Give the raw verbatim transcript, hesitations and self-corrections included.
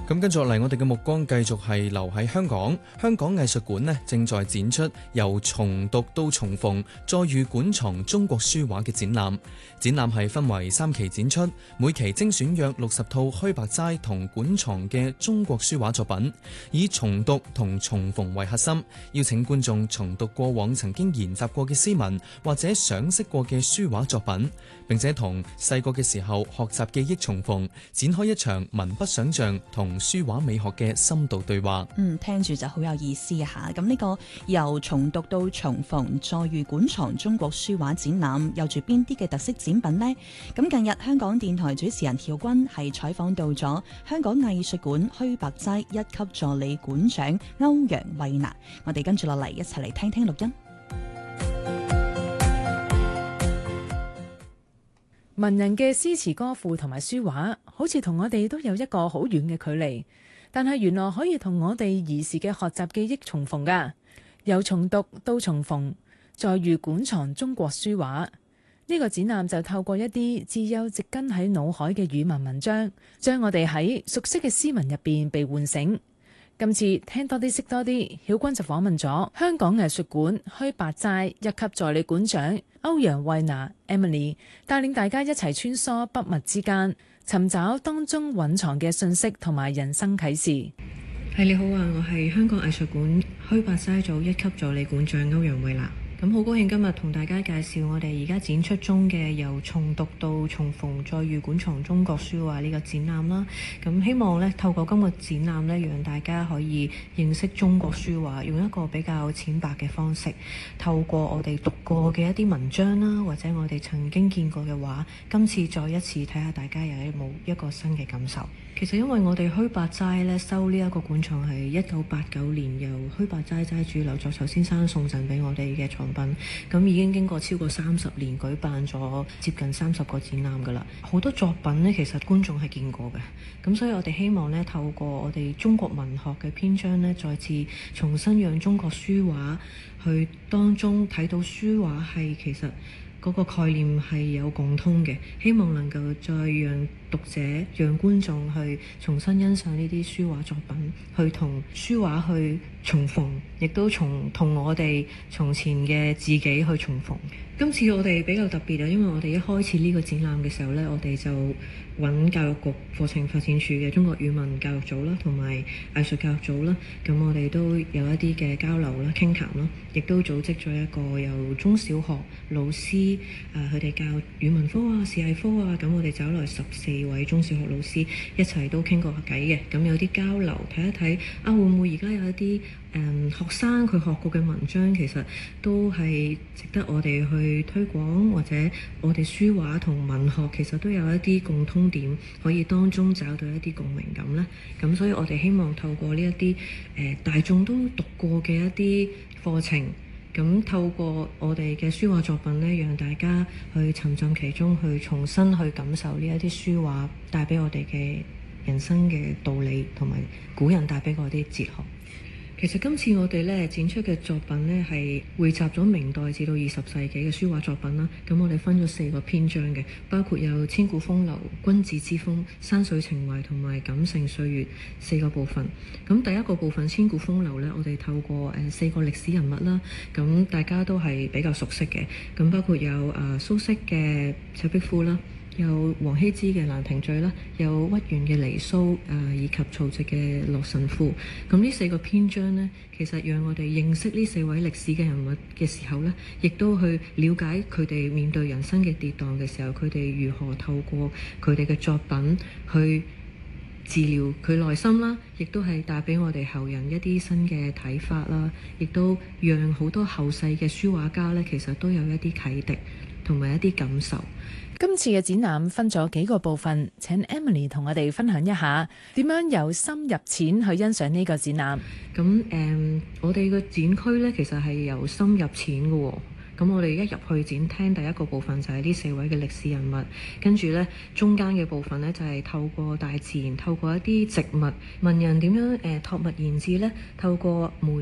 咁跟住落嚟，我哋嘅目光繼續係留喺香港。香港藝術館呢正在展出由重讀到重逢，再遇館藏中國書畫嘅展覽。展覽係分為三期展出，每期精選約六十套虛白齋同館藏嘅中國書畫作品，以重讀同重逢為核心，邀請觀眾重讀過往曾經研習過嘅詩文或者賞識過嘅書畫作品，並且同細個嘅時候學習記憶重逢，展開一場文筆想像同書畫美學嘅深度對話。 嗯，聽住就好有意思吓。咁呢個由重讀到重逢，再遇館藏中國書畫展覽，有住邊啲嘅特色展品呢？咁近日香港電台主持人曉君係採訪到咗香港藝術館虛白齋一級助理館長歐陽慧娜，我哋跟住落嚟一齊嚟聽聽錄音。 文人嘅詩詞歌賦同埋書畫，好似同我哋都有一個好遠嘅距離，但係原來可以同我哋兒時嘅學習記憶重逢㗎。由重讀到重逢，再遇館藏中國書畫。呢個展覽就透過一啲自幼植根喺腦海嘅語文文章，將我哋喺熟悉嘅詩文入邊被喚醒。今次聽多啲識多啲，曉君就訪問咗香港藝術館虛白齋一級助理館長歐陽慧娜 Emily， 帶領大家一齊穿梭筆墨之間，尋找當中蘊藏嘅信息同埋人生啟示。 係，你好啊，我係香港藝術館虛白齋組一級助理館長歐陽慧娜。咁好高興今日同大家介紹我哋而家展出中嘅由重讀到重逢，再遇館藏中國書畫呢個展覽啦。咁希望咧透過今個展覽咧，讓大家可以認識中國書畫，用一個比較淺白嘅方式，透過我哋讀過嘅一啲文章啦，或者我哋曾經見過嘅畫，今次再一次睇下大家有冇一個新嘅感受。其實因為我哋虛白齋咧收呢一個館藏係一九八九年由虛白齋齋主劉作壽先生送贈俾我哋嘅藏品，咁已經經過超過三十年舉辦咗接近三十個展覽㗎啦。好多作品呢，其實觀眾係見過嘅，咁所以我哋希望呢，透過我哋中國文學嘅篇章呢，再次重新讓中國書畫去當中睇到書畫係其實嗰個概念係有共通嘅，希望能夠再讓讀者、讓觀眾去重新欣賞呢啲書畫作品，去同書畫去重逢，亦都從同我哋從前嘅自己去重逢。今次我哋比較特別啊，因為我哋一開始呢個展覽嘅時候呢，我哋就揾教育局課程發展處嘅中國語文教育組啦，同埋藝術教育組啦，咁我哋都有一啲嘅交流啦、傾談啦，亦都組織咗一個由中小學老師啊，佢哋教語文科啊、視藝科啊，咁我哋找來十四位中小學老師一齊都傾過偈嘅，咁有啲交流，睇一睇啊，會唔會而家有一啲誒、嗯、學生佢學過嘅文章，其實都係值得我哋去推廣，或者我哋書畫同文學其實都有一啲共通點，可以當中找到一啲共鳴感咧。咁所以我哋希望透過呢一啲誒大眾都讀過嘅一啲課程，咁透過我哋嘅書畫作品呢，讓大家去沉浸其中，去重新去感受呢一啲書畫帶俾我哋嘅人生嘅道理，同埋古人帶俾我啲哲學。其實今次我哋咧展出嘅作品呢，係匯集咗明代至到二十世紀嘅書畫作品啦。咁我哋分咗四個篇章嘅，包括有千古風流、君子之風、山水情懷同埋感性歲月四個部分。咁第一個部分千古風流呢，我哋透過誒、呃、四個歷史人物啦，咁大家都係比較熟悉嘅。咁包括有誒、呃、蘇軾嘅赤壁賦啦，有王羲之嘅蘭亭序啦，有屈原嘅離騷啊，以及曹植嘅洛神賦。咁呢四個篇章呢，其實讓我哋認識呢四位歷史嘅人物嘅時候呢，亦都去了解佢哋面對人生嘅跌宕嘅時候，佢哋如何透過佢哋嘅作品去治療佢內心啦，亦都係帶俾我哋後人一啲新嘅睇法啦，亦都讓好多後世嘅書畫家呢，其實都有一啲啟迪同埋一啲感受。 今次嘅展覽分咗幾個部分，請 Emily 同我哋分享一下點樣由深入淺去欣賞呢個展覽。 咁誒、嗯，我哋個展區呢，其實係由深入淺嘅喎。咁我哋一入去展廳，第一個部分就係呢四位嘅歷史人物，跟住呢，中間嘅部分呢，就係透過大自然，透過一啲植物，文人點樣誒託物言志呢？透過梅